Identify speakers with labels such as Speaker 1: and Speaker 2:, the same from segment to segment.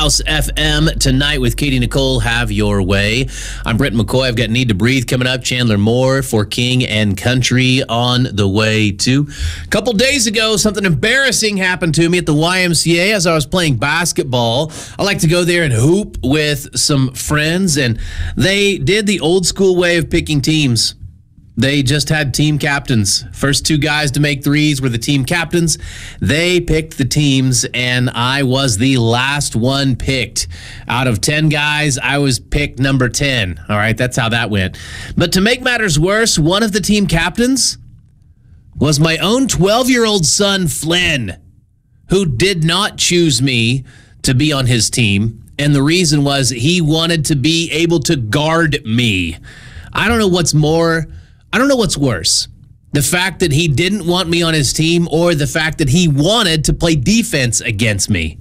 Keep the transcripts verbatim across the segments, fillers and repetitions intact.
Speaker 1: House F M tonight with Katie Nicole. Have your way. I'm Brent McCoy. I've got Need to Breathe coming up. Chandler Moore for King and Country on the way too. A couple days ago, something embarrassing happened to me at the Y M C A as I was playing basketball. I like to go there and hoop with some friends, and they did the old school way of picking teams. They just had team captains. First two guys to make threes were the team captains. They picked the teams, and I was the last one picked. Out of ten guys, I was picked number ten. All right, that's how that went. But to make matters worse, one of the team captains was my own twelve-year-old son, Flynn, who did not choose me to be on his team. And the reason was he wanted to be able to guard me. I don't know what's more... I don't know what's worse, the fact that he didn't want me on his team or the fact that he wanted to play defense against me.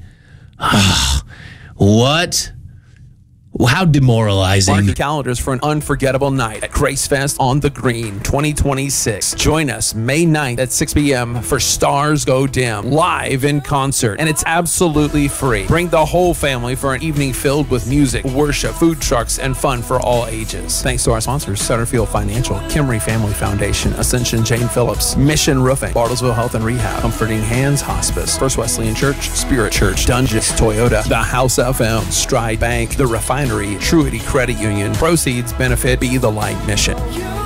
Speaker 1: What? How demoralizing.
Speaker 2: Mark your calendars for an unforgettable night at Grace Fest on the Green twenty twenty-six. Join us May ninth at six p m for Stars Go Dim, live in concert, and it's absolutely free. Bring the whole family for an evening filled with music, worship, food trucks, and fun for all ages. Thanks to our sponsors, Sutterfield Financial, Kimry Family Foundation, Ascension Jane Phillips, Mission Roofing, Bartlesville Health and Rehab, Comforting Hands Hospice, First Wesleyan Church, Spirit Church, Dungeons, Toyota, The House F M, Stride Bank, The Refinery, Truity Credit Union. Proceeds benefit Be the Light mission.